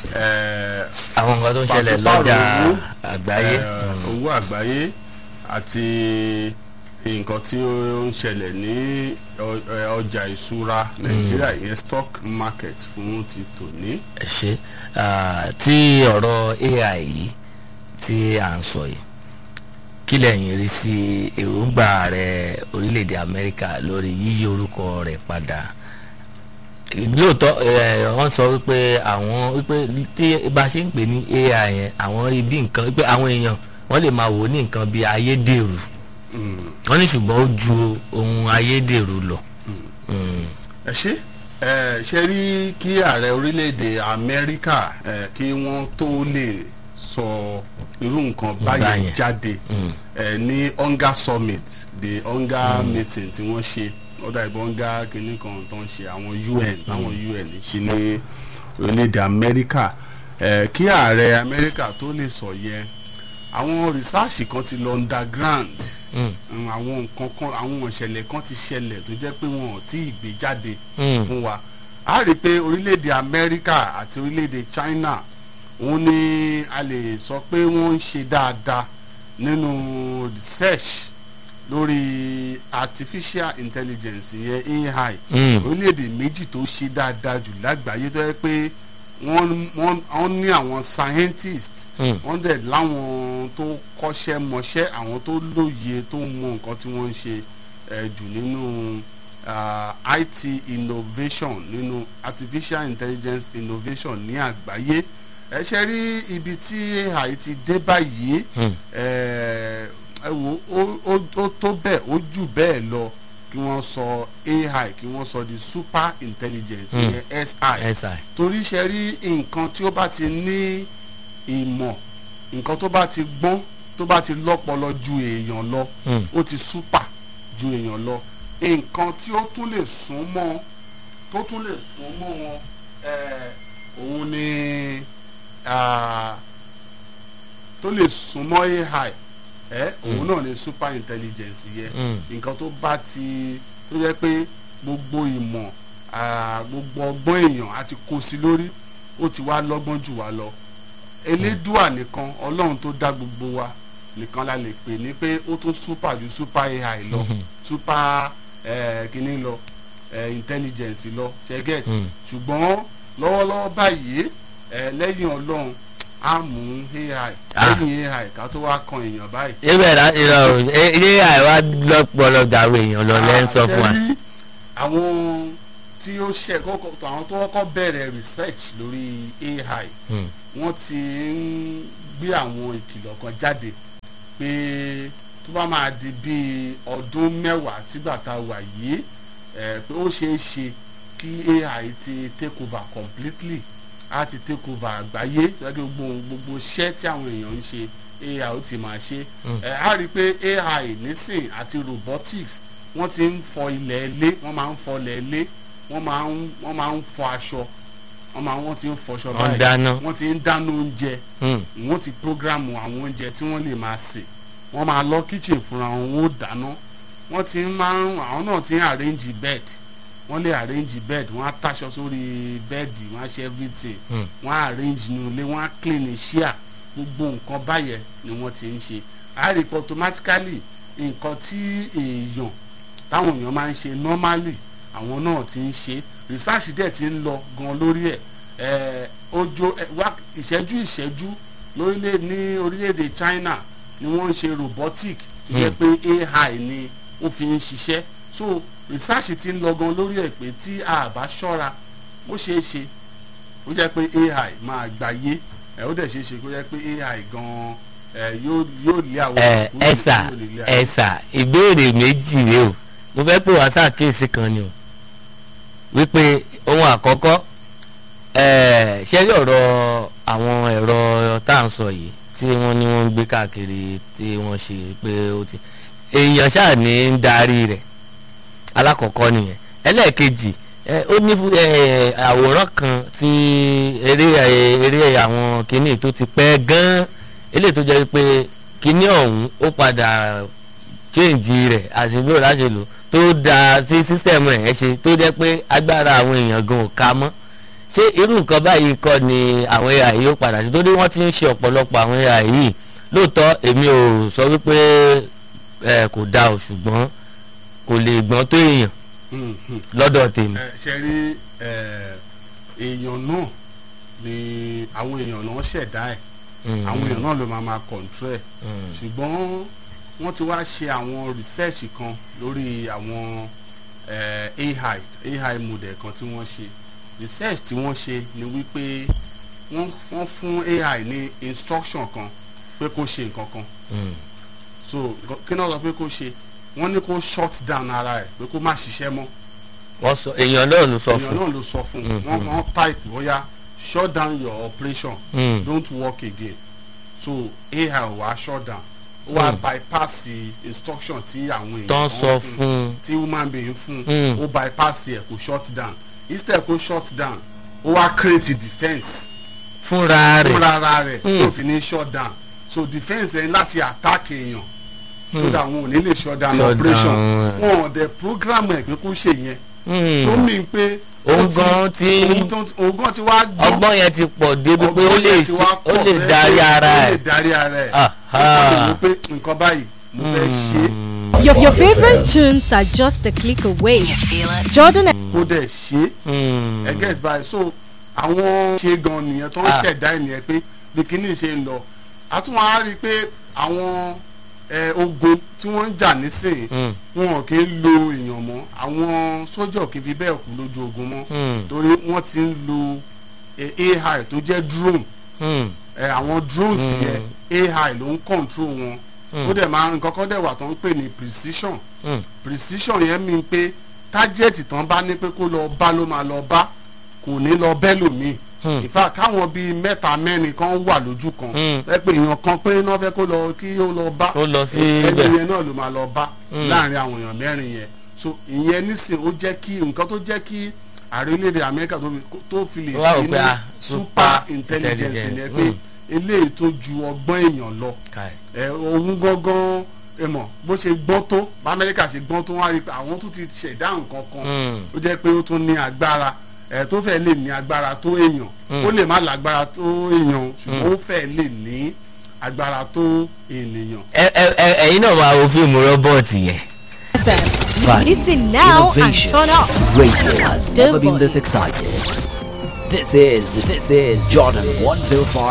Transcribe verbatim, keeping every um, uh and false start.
àwọn nǹkan tó ń ṣẹlẹ̀ lọ́jà àgbáyé owó àgbáyé àti nǹkan tí ó ń ṣẹlẹ̀ ní ọjà ìṣúra nàìjíríà ìyẹn stock market fún ti tòní. ẹ ṣe tí ọ̀rọ̀ A I yìí tí à ń sọ yìí kí lẹ́yìn rí sí èròǹgbà rẹ̀ orílẹ̀-èdè Amẹ́ríkà lórí yíyí orúkọ rẹ̀ padà lóòótọ́ wọ́n sọ wípé àwọn wípé tí bá a ṣe ń pè ní A I yẹn àwọn rí bí nǹkan wípé àwọn èèyàn wọ́n lè máa wò ní nǹkan bíi ayédèrú wọ́n ní ṣùgbọ́n ó ju ohun ayédèrú lọ. ẹ ṣe ẹ ṣe rí kí ààrẹ orílẹ̀-èdè Amẹ́ríkà kí wọ́n tó lè sọ irú nǹkan báyìí jáde ní hunger summit the hunger meeting tí wọ́n ṣe ọ̀dà ìbọn hunger kìíní kan tó ń ṣe àwọn U N àwọn U N ṣe ní orílẹ̀-èdè Amẹ́ríkà kí ààrẹ Amẹ́ríkà tó lè sọ yẹn àwọn rìsáàsì kan ti lọ underground àwọn nǹkan kan àwọn ìṣẹ̀lẹ̀ kan ti ṣẹlẹ̀ tó jẹ́ pé wọn ò tí ì gbé jáde fún wa a rí i pé orílẹ̀-èdè Amẹ́ríkà àti orílẹ̀-èdè China òun ni a lè sọ pé wọ́n ń ṣe dáadáa nínú research lórí artificial intelligence yẹn A I orílẹ̀-èdè méjì tó ṣe dáadáa jù lágbàáyé tó yẹ pé wọ́n wọ́n wọ́n ní àwọn scientist wọ́n dẹ̀ láwọn tó kọ́ṣẹ́ mọṣẹ́ àwọn tó lóye tó mọ nǹkan tí wọ́n ń ṣe jù nínú I T innovation nínú artificial intelligence innovation ní àgbáyé ẹ ṣe rí ibi tí A I ti dé báyìí ẹ wo ó tó bẹ́ẹ̀ ó jù bẹ́ẹ̀ lọ kí wọ́n sọ A I kí wọ́n sọ di super intelligence yẹn S I torí ṣe rí nǹkan tí ó bá ti ní ìmọ̀ nǹkan tó bá ti gbọ́n tó bá ti lọ́pọlọ ju èèyàn lọ ó ti super ju èèyàn lọ nǹkan tí ó tún lè sún mọ́ tó tún lè sún mọ́ wọn òun ni tó lè sún mọ́ A I ẹ òun náà ni super intelligence yẹ nǹkan tó bá ti tó yẹ pé gbogbo ìmọ̀ gbogbo ọgbọ́n èèyàn á ti kó sí lórí ó ti wá lọ́gbọ́n jù wá lọ elédùà nìkan ọlọ́run tó dá gbogbo wa nìkan la lè pè ní pé ó tún super ju super A I lọ super kìíní lọ intelligence lọ ṣẹgẹt ṣùgbọ́n lọ́wọ́lọ́wọ́ báyìí lẹ́yìn ọlọ́run a mú A I lẹ́yìn A I ká tó wá kan èèyàn báyìí. ibẹ̀ láti lọ A I wá lọ́pọ̀lọ́ dàrú èèyàn lọ lẹ́ ń sọ fún wa. àwọn tí ó ṣe kọ́kọ́ àwọn tó kọ́kọ́ bẹ̀rẹ̀ research lórí A I wọ́n ti ń gbé àwọn ìkìlọ̀ kan jáde pé tó bá máa di bíi ọdún mẹ́wàá sígbà tá a wà yìí pé ó ṣeé ṣe kí A I ti take over completely a ti take over àgbáyé gbogbo gbogbo iṣẹ́ tí àwọn èèyàn ń ṣe A I ó ti máa ṣe ẹ á rí i pé A I nísìn àti robotics wọ́n ti ń fọ ilẹ̀ ilé wọ́n máa ń fọ ilẹ̀ ilé wọ́n máa ń wọ́n máa ń fọ aṣọ wọ́n máa wọ́n ti ń fọṣọ báyìí wọ́n ti ń dáná oúnjẹ wọ́n ti programu àwọn oúnjẹ tí wọ́n lè máa sè wọ́n máa lọ kitchen fúnra wọn ó dáná wọ́n ti máa ń àwọn náà ti ń arrange bed wọ́n lè arrange bed wọ́n á táṣọ sórí bẹ́ẹ̀dì wọ́n á ṣe everything wọ́n á arrange inú ilé wọ́n á clean share gbogbo nǹkan báyẹn ni wọ́n ti ń ṣe á rí i automatically nǹkan tí èèyàn táwọn èèyàn máa ń ṣe normally àwọn náà ti ń ṣe research dẹ̀ ti ń lọ gan lórí ẹ̀ ojo ìṣẹ́jú ìṣẹ́jú lórílẹ̀ ní orílẹ̀-èdè China ni wọ́n ń ṣe robotic tó jẹ́ pé A I ni ó fi ń ṣiṣẹ́ so research ti ń lọ gan lórí ẹ̀ pé tí a bá ṣọ́ra ó ṣeé ṣe ó jẹ́ pé A I máa gbáyé ẹ̀ ó dẹ̀ ṣeé ṣe kó jẹ́ pé A I gan ẹ̀ yóò yóò lé àwọn ìkúrò ẹ̀sà ẹ̀sà ìbéèrè méjì rèé o mo fẹ́ pè wá ṣàkíyèsí kan ni o wípé ohun àkọ́kọ́ ṣé rí ọ̀rọ̀ àwọn ẹ̀rọ tá à ń sọ yìí tí wọ́n ní wọ́n ń gbé káàkiri tí wọ́n ṣe pé ó ti èèyàn ṣáà ní ń darí rẹ̀ alákọ̀ọ́kọ́ nìyẹn ẹlẹ́ẹ̀kejì ó ní àwòrán kan tí eré eré àwọn kinní tó ti pẹ́ gan-an eléyìí tó jẹ́ pé kinní ọ̀hún ó padà change rẹ̀ àṣìlò láṣìlò tó da sí sísẹ̀mù ẹ̀ ṣe tó jẹ́ pé agbára àwọn èèyàn gan ò ká mọ́ ṣé irú nǹkan báyìí kọ́ ni àwọn A I yóò padà sí torí wọ́n ti ń ṣe ọ̀pọ̀lọpọ̀ àwọn A I yìí lóòótọ́ èmi ò sọ wípé ẹ kò dáa o ṣùgbọ́n kò lè gbọ́n tó èèyàn lọ́dọ̀ tèmi. ṣe rí èèyàn náà ni àwọn èèyàn náà ṣẹ̀dá ẹ̀ àwọn èèyàn náà ló máa máa control ẹ̀ ṣùgbọ́n wọ́n ti wá ṣe àwọn research kan lórí àwọn A I A I model kan tí wọ́n ṣe research tí wọ́n ṣe ni wípé wọ́n fún A I ní instruction kan pé kó ṣe nǹkan kan so kí náà sọ pé kó ṣe wọ́n ní kó shut down ara ẹ̀ pé kó má ṣiṣẹ́ mọ́. wọ́n sọ èèyàn náà ló sọ fún èèyàn náà ló sọ fún wọ́n wọ́n type bóyá shut down your operation mm. don't work again so A I wá shut down ó wá bypass instruction tí àwọn èèyàn tán sọ fún tí human being fún ó bypass ẹ̀ kó shut down instead kó shut down ó wá create defence fúnra rẹ̀ fúnra rẹ̀ tó fi ní shut down so defence ẹ̀ láti attack èèyàn so that wọn ò ní lè shut down operation wọn ò dẹ̀ program ẹ̀ pé kó ṣe yẹn tó mì pé ogun tí ogun ti wá gbọ́ ọgbọ́n yẹn ti pọ̀ débi pé ó lè ó lè darí ara ẹ̀ ó lè darí ara ẹ̀ ó lè pé nǹkan báyìí mo fẹ́ ṣe. Your, your favorite tunes are just a click away. You feel it? Jordan. kó dẹ̀ ṣe ẹ get by so àwọn ṣe gan nìyẹn tó ń ṣẹ̀dá ènìyàn pé bí kíní ṣe ń lọ àtúwọ̀n á rí i pé àwọn ogun tí wọ́n ń jà nísìnyí wọn kì í lo èèyàn mọ́ àwọn sójà kì í fi bẹ́ẹ̀ kú lójú ogun mọ́ torí wọ́n ti ń lo A I tó jẹ́ drone àwọn drones yẹn A I ló ń control wọn ó dẹ̀ máa nǹkan kan dẹ̀ wà tó ń pè ní precision precision yẹn mi pé tájẹ́ẹ̀tì tán bá ní pé kó lọ bá ló máa lọ bá kò ní lọ bẹ́ẹ̀ lòmíì in fact káwọn bíi mẹ́ta mẹ́rin kan wà lójú kan ẹ pé èèyàn kan pé náà fẹ́ kó lọ kí ó lọ bá ẹni yẹn náà ló máa lọ bá láàrin àwọn èèyàn mẹ́rin yẹn so ìyẹn nísìn ó jẹ́ kí nǹkan tó jẹ́ kí ààrẹ orílẹ̀-èdè Amẹ́ríkà tó fi lè fi ní super intelligence yẹn pé eléyìí tó ju ọgbọ́n èèyàn lọ ẹ òun gangan ẹ mọ̀ bó ṣe gbọ́n tó Amẹ́ríkà ṣe gbọ́n tó wọ́n á rí i pé àwọn tó ti ṣẹ̀dá nǹkan kan ó jẹ́ pé ó tún ní agbára ẹ tó fẹ́ lè ní agbára tó èèyàn ó lè má lágbára tó èèyàn ṣùgbọ́n ó fẹ́ lè ní agbára tó ènìyàn. ẹ ẹ ẹ̀yin náà máa wo fíìmù rọ́bọ̀tì yẹn. Listen now and turn up. Radio has never been this excited. This is this is Jordan one oh five.